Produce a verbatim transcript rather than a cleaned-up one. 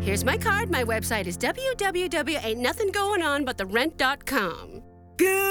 Here's my card. My website is w w w dot ain't nothing going on but the rent dot com. Good